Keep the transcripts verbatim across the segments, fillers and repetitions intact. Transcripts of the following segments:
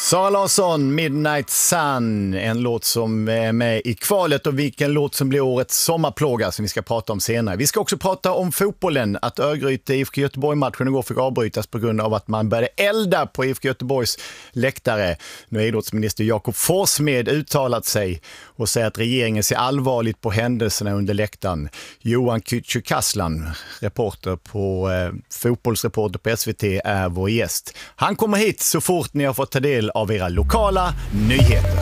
Sara Larsson, Midnight Sun, en låt som är med i kvalet och vilken låt som blir årets sommarplåga som vi ska prata om senare. Vi ska också prata om fotbollen, att Örgryte I F K Göteborg-matchen igår fick avbrytas på grund av att man började elda på I F K Göteborgs läktare. Nu har idrottsminister Jakob Forssmed uttalat sig och säger att regeringen ser allvarligt på händelserna under läktaren. Johan Kücükaslan, reporter på eh, fotbollsreporter på S V T, är vår gäst. Han kommer hit så fort ni har fått ta del av era lokala nyheter.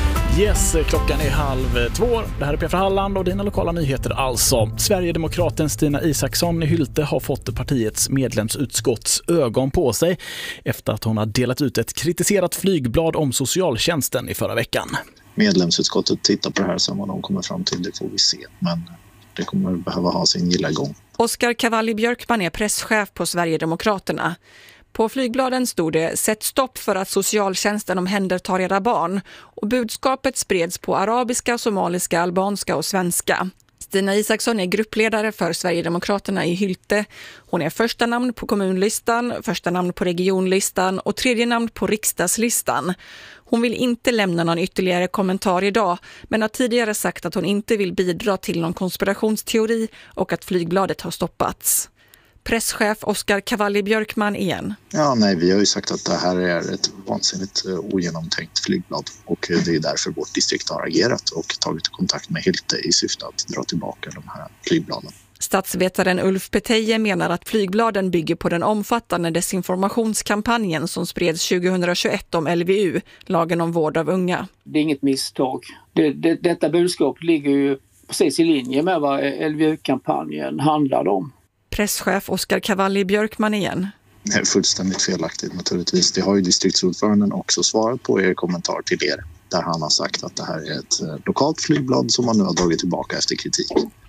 Yes, klockan är halv två. Det här är P F Halland och dina lokala nyheter alltså. Sverigedemokraten Stina Isaksson i Hylte har fått partiets medlemsutskotts ögon på sig efter att hon har delat ut ett kritiserat flygblad om socialtjänsten i förra veckan. Medlemsutskottet tittar på det här, sen vad de kommer fram till, det får vi se. Men det kommer behöva ha sin gilla gång. Oskar Cavalli-Björkman är presschef på Sverigedemokraterna. På flygbladen stod det "Sätt stopp för att socialtjänsten omhändertar era barn", och budskapet spreds på arabiska, somaliska, albanska och svenska. Stina Isaksson är gruppledare för Sverigedemokraterna i Hylte. Hon är första namn på kommunlistan, första namn på regionlistan och tredje namn på riksdagslistan. Hon vill inte lämna någon ytterligare kommentar idag, men har tidigare sagt att hon inte vill bidra till någon konspirationsteori och att flygbladet har stoppats. Presschef Oskar Cavalli-Björkman igen. Ja, nej, vi har ju sagt att det här är ett vansinnigt ogenomtänkt flygblad och det är därför vårt distrikt har agerat och tagit kontakt med Hylte i syfte att dra tillbaka de här flygbladen. Statsvetaren Ulf Peteje menar att flygbladen bygger på den omfattande desinformationskampanjen som spreds tjugohundratjugoett om L V U, lagen om vård av unga. Det är inget misstag. Det, det, detta budskap ligger ju precis i linje med vad L V U-kampanjen handlade om. Presschef Oskar Cavalli-Björkman igen. Det är fullständigt felaktigt naturligtvis. Det har ju distriktsordföranden också svarat på er kommentar till er. Där han har sagt att det här är ett lokalt flygblad som man nu har dragit tillbaka efter kritik.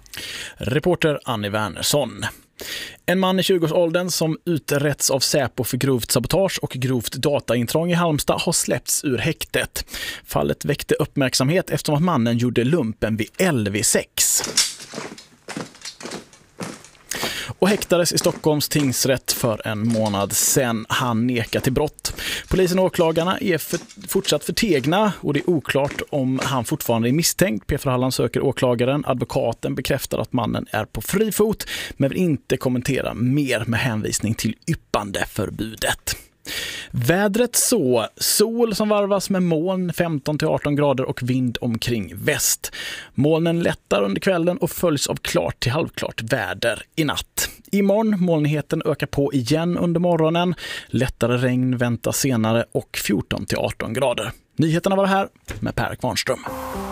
Reporter Annie Wernersson. En man i tjugoårsåldern som uträtts av Säpo för grovt sabotage och grovt dataintrång i Halmstad har släppts ur häktet. Fallet väckte uppmärksamhet eftersom att mannen gjorde lumpen vid L V sex. Och häktades i Stockholms tingsrätt för en månad sedan. Han nekar till brott. Polisen och åklagarna är för, fortsatt förtegna och det är oklart om han fortfarande är misstänkt. P F Halland söker åklagaren. Advokaten bekräftar att mannen är på fri fot men vill inte kommentera mer med hänvisning till yppande förbudet. Vädret så, sol som varvas med moln femton till arton grader och vind omkring väst. Molnen lättar under kvällen och följs av klart till halvklart väder i natt. Imorgon molnigheten ökar på igen under morgonen. Lättare regn väntas senare och fjorton till arton grader. Nyheterna var här med Per Kvarnström.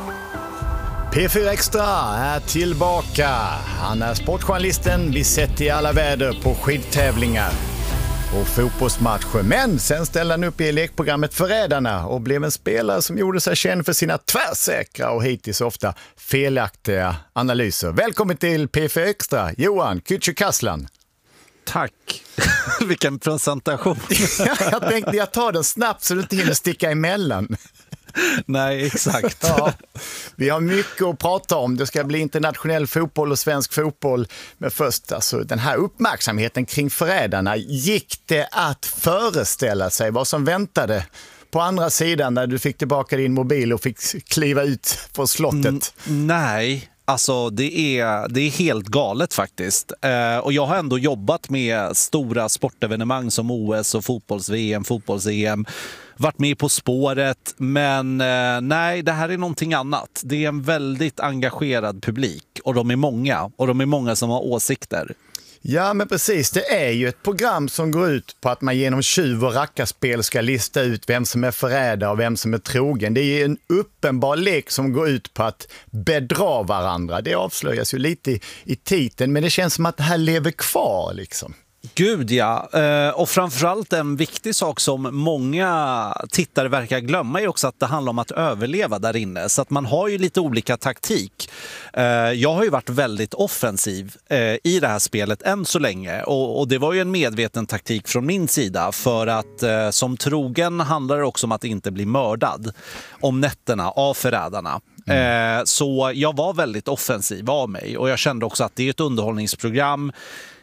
P fyra Extra är tillbaka. Han är sportjournalisten vi sett i alla väder på skidtävlingar och fotbollsmatcher. Men sen ställde han upp i lekprogrammet Förrädarna och blev en spelare som gjorde sig känd för sina tvärsäkra och hittills ofta felaktiga analyser. Välkommen till P fyra Extra, Johan Kücükaslan. Tack. Vilken presentation. Jag tänkte jag tar den snabbt så du inte hinner sticka emellan. Nej, exakt. Ja, vi har mycket att prata om. Det ska bli internationell fotboll och svensk fotboll. Men först, alltså, den här uppmärksamheten kring Förrädarna. Gick det att föreställa sig vad som väntade på andra sidan när du fick tillbaka din mobil och fick kliva ut på slottet? Mm, nej. Alltså det är, det är helt galet faktiskt. Eh, och jag har ändå jobbat med stora sportevenemang som O S och fotbolls-V M, fotbolls-E M. Varit med På spåret, men eh, nej, det här är någonting annat. Det är en väldigt engagerad publik och de är många. Och de är många som har åsikter. Ja, men precis. Det är ju ett program som går ut på att man genom tjuv- och rackarspel ska lista ut vem som är förrädare och vem som är trogen. Det är ju en uppenbar lek som går ut på att bedra varandra. Det avslöjas ju lite i, i titeln, men det känns som att det här lever kvar liksom. Gud ja, och framförallt en viktig sak som många tittare verkar glömma är också att det handlar om att överleva där inne. Så att man har ju lite olika taktik. Jag har ju varit väldigt offensiv i det här spelet än så länge. Och det var ju en medveten taktik från min sida. För att som trogen handlar det också om att inte bli mördad om nätterna av förrädarna. Mm. Så jag var väldigt offensiv av mig och jag kände också att det är ett underhållningsprogram.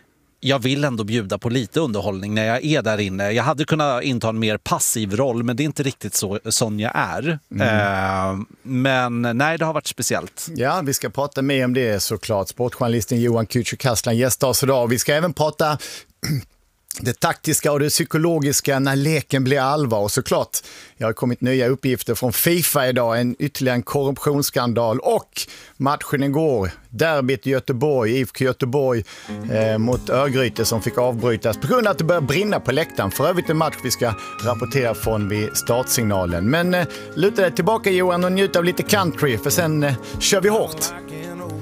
jag vill ändå bjuda på lite underhållning när jag är där inne. Jag hade kunnat inta en mer passiv roll, men det är inte riktigt så sån jag är. Mm. Eh, men nej, det har varit speciellt. Ja, vi ska prata mer om det såklart. Sportjournalisten Johan Kücükaslan gästar oss idag. Vi ska även prata det taktiska och det psykologiska när leken blir allvar. Och såklart, jag har kommit nya uppgifter från FIFA idag. En ytterligare en korruptionsskandal och matchen igår. Derbyt i Göteborg, I F K Göteborg eh, mot Örgryte som fick avbrytas på grund av att det började brinna på läktaren. För övrigt en match vi ska rapportera från vid startsignalen. Men eh, luta dig tillbaka Johan och njut av lite country för sen eh, kör vi hårt.